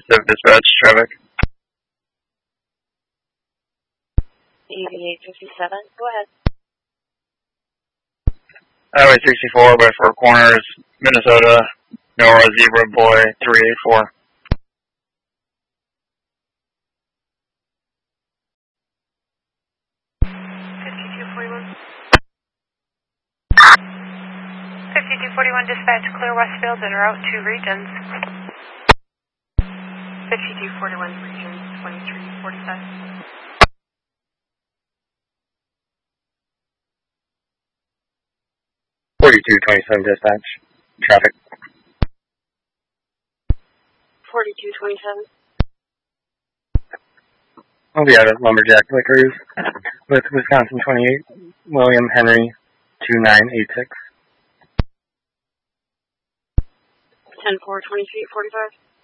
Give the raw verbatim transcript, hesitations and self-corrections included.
Pacific Dispatch, traffic. eighty-eight fifty-seven, go ahead. Highway sixty-four by Four Corners, Minnesota, Nora Zebra Boy three eight four. fifty-two forty-one. fifty-two forty-one dispatch, clear Westfield and route to Regions. fifty-two forty-one Regions, twenty-three forty-five. forty-two twenty-seven dispatch, traffic. forty-two twenty-seven. I'll be out at Lumberjack Liquors with Wisconsin twenty-eight, William Henry two nine eight six. ten four twenty-three forty-five.